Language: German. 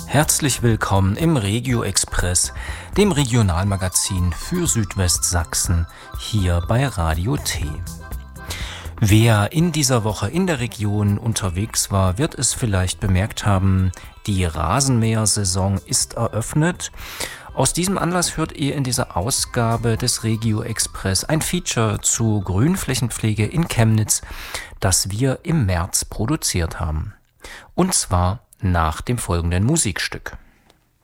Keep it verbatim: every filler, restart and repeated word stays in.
Herzlich willkommen im Regio Express, dem Regionalmagazin für Südwestsachsen, hier bei Radio T. Wer in dieser Woche in der Region unterwegs war, wird es vielleicht bemerkt haben, die Rasenmähersaison ist eröffnet. Aus diesem Anlass hört ihr in dieser Ausgabe des Regio Express ein Feature zu Grünflächenpflege in Chemnitz, das wir im März produziert haben. Und zwar nach dem folgenden Musikstück.